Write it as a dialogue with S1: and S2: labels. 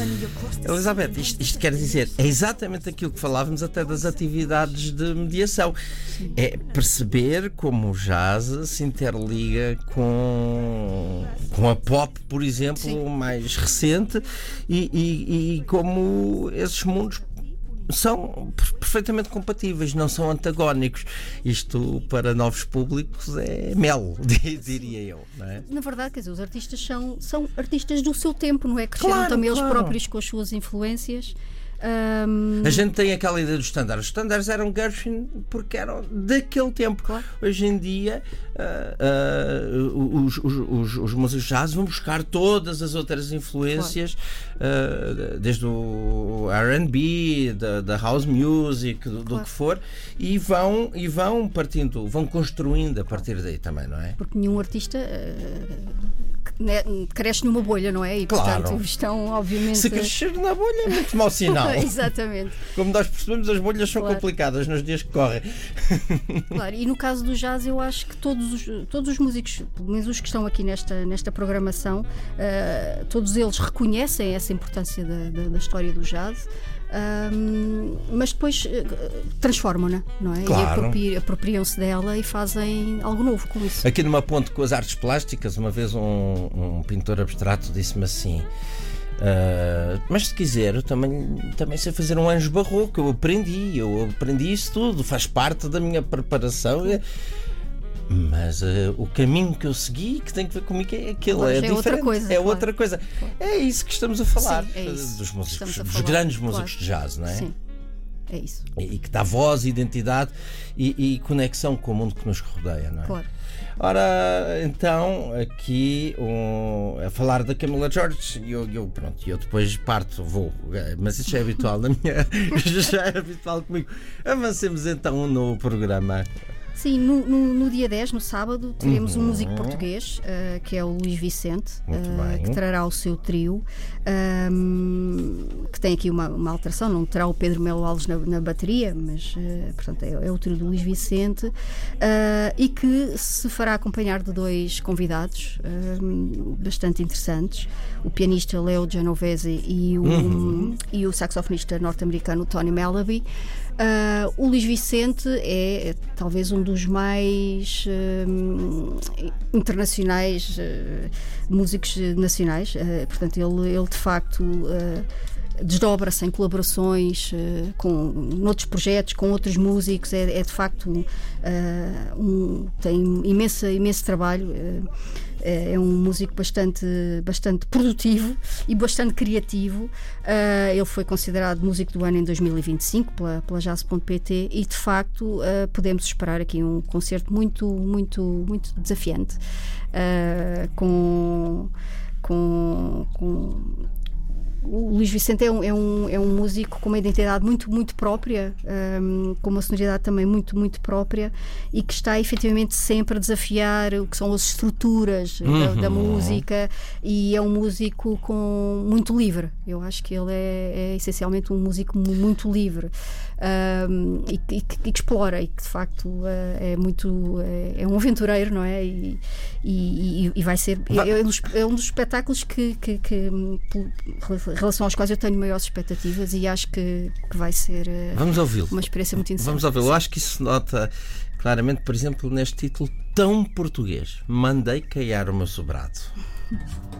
S1: Elizabeth, isto quer dizer, é exatamente aquilo que falávamos até das atividades de mediação. É perceber como o jazz se interliga com a pop, por exemplo, sim, mais recente, e como esses mundos são perfeitamente compatíveis, não são antagónicos. Isto para novos públicos é mel, diria eu, não é?
S2: Na verdade, quer dizer, os artistas são artistas do seu tempo, não é? Cresceram
S1: claro,
S2: também
S1: claro,
S2: eles próprios com as suas influências.
S1: A gente tem aquela ideia dos standards. Os standards eram Gershwin porque eram daquele tempo.
S2: Claro.
S1: Hoje em dia os músicos jazz vão buscar todas as outras influências, claro, desde o R&B, da house music, do que for, e vão partindo, vão construindo a partir daí também, não é?
S2: Porque nenhum artista cresce numa bolha, não é? E
S1: claro,
S2: portanto estão obviamente...
S1: Se crescer na bolha é muito mau sinal.
S2: Exatamente.
S1: Como nós percebemos, as bolhas são
S2: claro,
S1: complicadas nos dias que correm.
S2: Claro, e no caso do jazz eu acho que todos os músicos, pelo menos os que estão aqui nesta programação, todos eles reconhecem essa importância da história do jazz. Mas depois transformam-na, não é?
S1: Claro.
S2: E apropriam-se dela e fazem algo novo com isso.
S1: Aqui numa ponte com as artes plásticas, uma vez um pintor abstrato disse-me assim: mas se quiser, eu também sei fazer um anjo barroco. Eu aprendi isso tudo, faz parte da minha preparação. Mas o caminho que eu segui, que tem que ver comigo, é aquele,
S2: claro,
S1: é diferente,
S2: outra coisa,
S1: é claro, outra coisa. Claro. É isso que estamos a falar.
S2: Sim, é isso.
S1: Dos músicos,
S2: dos
S1: grandes músicos, claro, de jazz, não é?
S2: Sim, é isso.
S1: E que dá voz, identidade e conexão com o mundo que nos rodeia, não é?
S2: Claro.
S1: Ora, então, aqui a falar da Camila George, eu depois vou, mas isso já é habitual na minha, já é habitual comigo. Avancemos então no programa.
S2: Sim, no dia 10, no sábado, teremos um músico português, que é o Luís Vicente, que trará o seu trio, que tem aqui uma alteração, não terá o Pedro Melo Alves na bateria, mas portanto é o trio do Luís Vicente, e que se fará acompanhar de dois convidados bastante interessantes, o pianista Leo Genovese e o saxofonista norte-americano Tony Malaby. O Luís Vicente é talvez um dos mais internacionais músicos nacionais, portanto ele de facto desdobra-se em colaborações noutros projetos, com outros músicos, é de facto tem imenso trabalho. É um músico bastante produtivo e bastante criativo. Ele foi considerado músico do ano em 2025 pela Jazz.pt e de facto podemos esperar aqui um concerto muito, muito, muito desafiante, o Luís Vicente é um músico com uma identidade muito, muito própria, com uma sonoridade também muito, muito própria, e que está efetivamente sempre a desafiar o que são as estruturas da música, e é um músico muito livre. Eu acho que ele é essencialmente um músico muito livre, e que explora, e que de facto é um aventureiro, não é? E vai ser é um dos espetáculos que em relação aos quais eu tenho maiores expectativas, e acho que vai ser uma experiência muito interessante.
S1: Vamos ouvi-lo. Eu acho que isso se nota claramente, por exemplo, neste título tão português: Mandei caiar o meu sobrado.